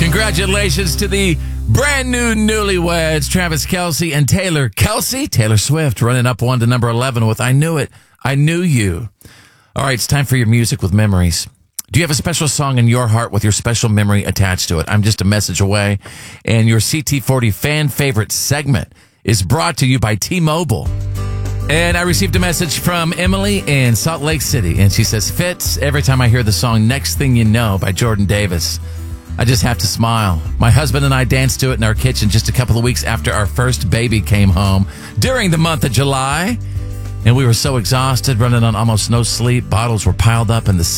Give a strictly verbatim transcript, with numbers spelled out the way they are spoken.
Congratulations to the brand new newlyweds, Travis Kelce and Taylor Kelce. Taylor Swift running up one to number eleven with I Knew It, I Knew You. All right, it's time for your music with memories. Do you have a special song in your heart with your special memory attached to it? I'm just a message away. And your C T forty fan favorite segment is brought to you by T-Mobile. And I received a message from Emily in Salt Lake City. And she says, Fitz, every time I hear the song Next Thing You Know by Jordan Davis, I just have to smile. My husband and I danced to it in our kitchen just a couple of weeks after our first baby came home during the month of July. And we were so exhausted, running on almost no sleep. Bottles were piled up in the